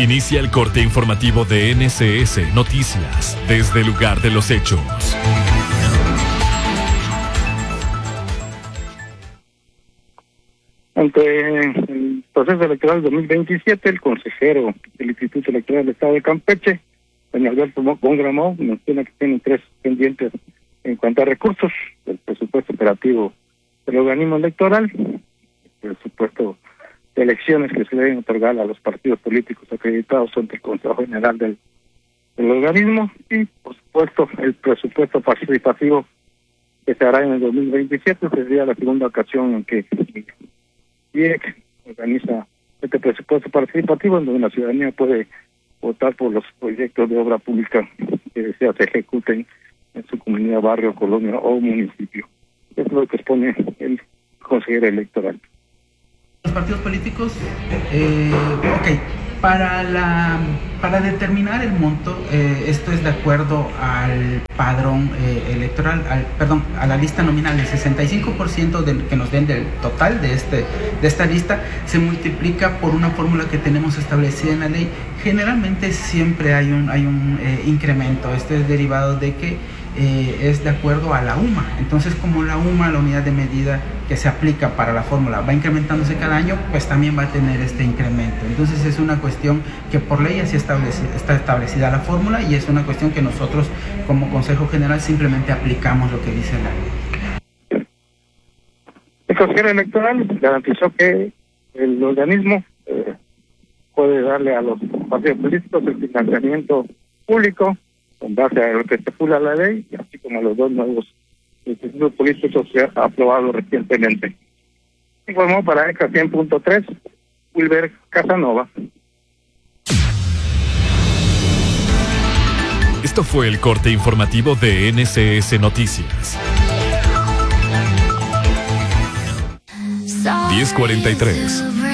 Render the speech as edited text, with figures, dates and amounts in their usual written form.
Inicia el corte informativo de NCS Noticias desde el lugar de los hechos. Ante el proceso electoral 2027, el consejero del Instituto Electoral del Estado de Campeche, doña Alberto Gongramó, menciona que tienen 3 pendientes en cuanto a recursos: el presupuesto operativo del organismo electoral, el presupuesto de elecciones que se deben otorgar a los partidos políticos acreditados ante el Consejo General del organismo, y por supuesto el presupuesto participativo que se hará en el 2027. Sería la segunda ocasión en que IEC organiza este presupuesto participativo, en donde la ciudadanía puede votar por los proyectos de obra pública que desea se ejecuten en su comunidad, barrio, colonia o municipio. Es lo que expone el consejero electoral. Los partidos políticos, para determinar el monto, esto es de acuerdo al padrón electoral, a la lista nominal. El 65% que nos den del total de esta lista se multiplica por una fórmula que tenemos establecida en la ley. Generalmente siempre hay un incremento. Este es derivado de que es de acuerdo a la UMA. Entonces, como la UMA, la unidad de medida que se aplica para la fórmula, va incrementándose cada año, pues también va a tener este incremento. Entonces es una cuestión que por ley así está establecida la fórmula, y es una cuestión que nosotros como Consejo General simplemente aplicamos lo que dice la ley. El consejero electoral garantizó que el organismo puede darle a los partidos políticos el financiamiento público con base a lo que estipula la ley, así como a los 2 nuevos institutos políticos que ha aprobado recientemente. Informó para ECA 100.3 Wilber Casanova. Esto fue el corte informativo de NCS Noticias. 10:43.